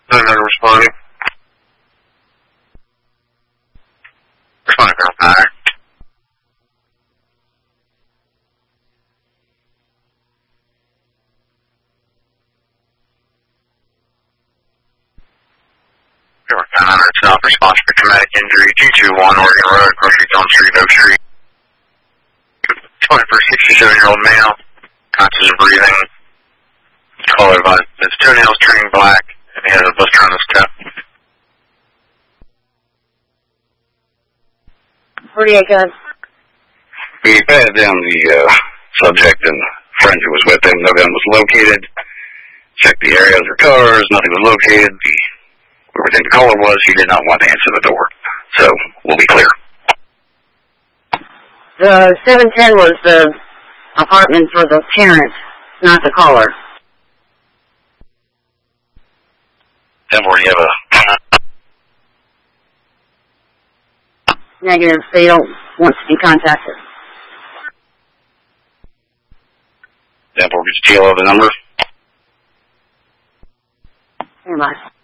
Another responding. Responding from fire. South response for traumatic injury, 221 Oregon Road, Grocery Elm Street, Oak Street. 67-year-old male, conscious of breathing. Color by his toenails turning black, and he has a blister on his toe. 48 gun. We patted down the subject and friend who was with him. No gun was located. Checked the area of their cars. Nothing was located. Whoever the caller was, he did not want to answer the door. So, we'll be clear. The 710 was the apartment for the parent, not the caller. 10-4, you have a... Negative, they don't want to be contacted. 10-4, get your tail of the number. Stand by.